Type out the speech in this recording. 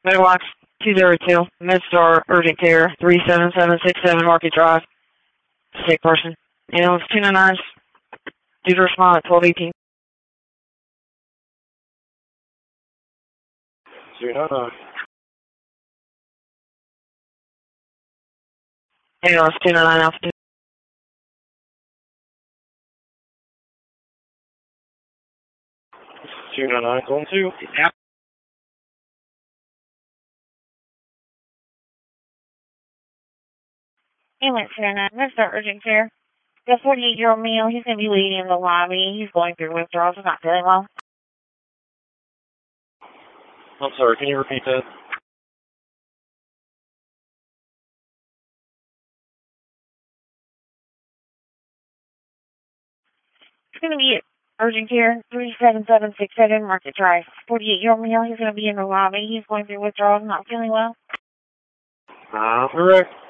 Megalox 202, MedStar Urgent Care 37767 Market Drive. Sick person. Ambulance 299, due to respond at 1218. 299. Ambulance 299 altitude. 299 going to. Ambulance 299, MedStar Urgent Care. The 48-year-old male, he's going to be waiting in the lobby. He's going through withdrawals. He's not feeling well. I'm sorry, can you repeat that? It's going to be Urgent Care 37767 Market Drive. 48-year-old male, he's going to be in the lobby. He's going through withdrawals. Not feeling well. Correct.